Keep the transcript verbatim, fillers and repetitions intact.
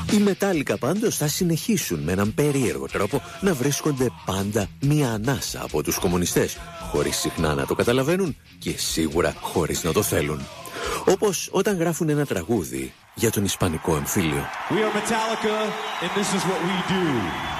Οι Metallica πάντως θα συνεχίσουν με έναν περίεργο τρόπο να βρίσκονται πάντα μία ανάσα από τους κομμουνιστές, χωρίς συχνά να το καταλαβαίνουν και σίγουρα χωρίς να το θέλουν. Όπως όταν γράφουν ένα τραγούδι για τον Ισπανικό εμφύλιο. We are Metallica and this is what we do.